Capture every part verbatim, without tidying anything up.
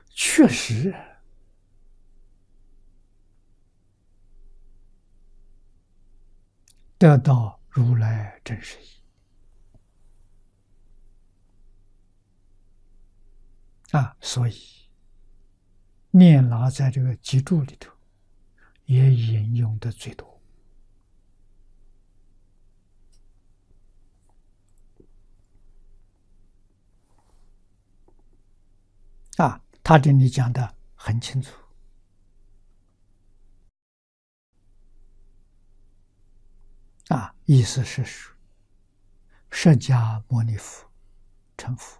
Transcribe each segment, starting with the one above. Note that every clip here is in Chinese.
确实得到如来真实义啊，所以念老在这个集注里头也引用的最多啊，他这里讲的很清楚啊，意思是说，释迦牟尼佛成佛，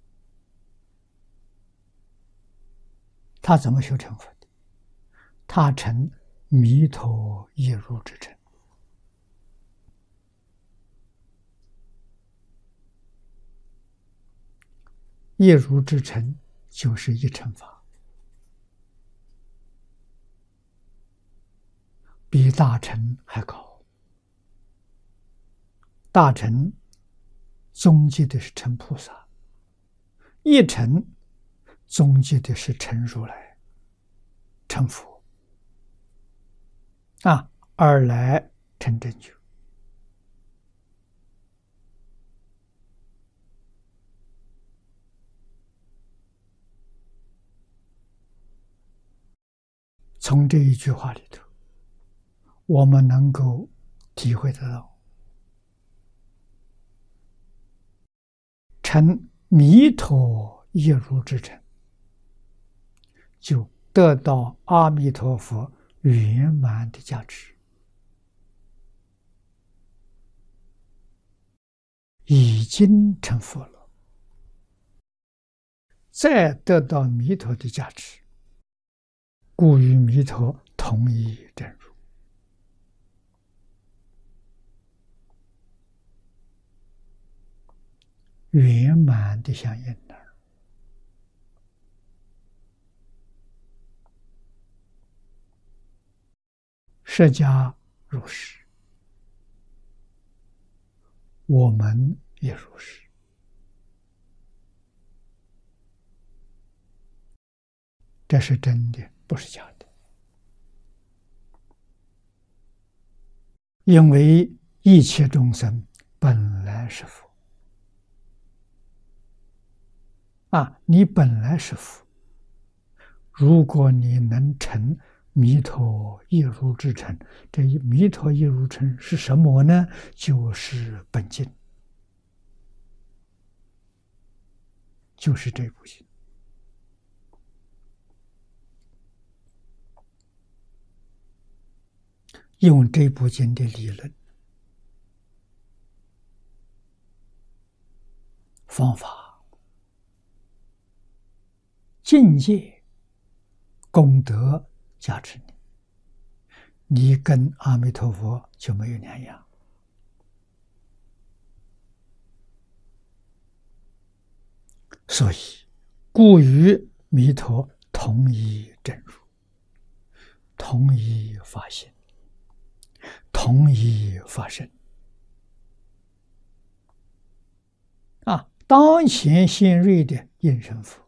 他怎么修成佛的？他成弥陀一如之成。一如之成就是一乘法，比大乘还高。大乘终极的是成菩萨，一乘终极的是成如来、成佛啊，二来成正觉。从这一句话里头，我们能够体会得到，成弥陀一如之成，就得到阿弥陀佛圆满的价值，已经成佛了，再得到弥陀的价值，故与弥陀同一真如。圆满的相应的释迦如是，我们也如是。这是真的，不是假的。因为一切众生本来是佛啊，你本来是佛，如果你能成弥陀一如之成，这一弥陀一如成是什么呢？就是本经，就是这部经。用这部经的理论方法、境界、功德加持你，你跟阿弥陀佛就没有两样。所以，故与弥陀同一真如，同一法性，同一法身啊！当前现瑞的应身佛，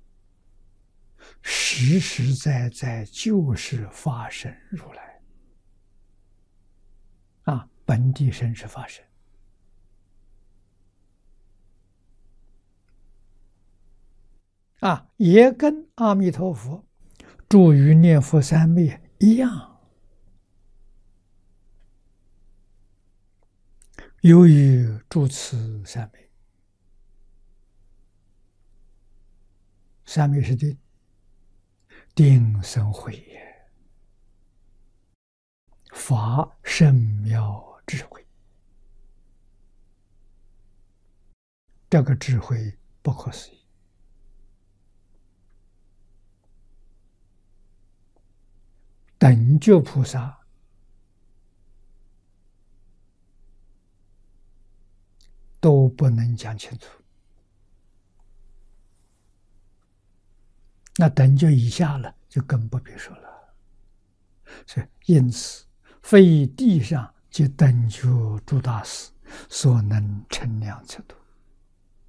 实实在在就是法身如来啊！本地身是法身啊，也跟阿弥陀佛住于念佛三昧一样。由于住持三昧，三昧是定，定生慧也，法甚妙智慧，这个智慧不可思议。等觉菩萨都不能讲清楚，那等觉以下了，就更不必说了。所以，因此，非地上及等觉诸大师所能称量测度。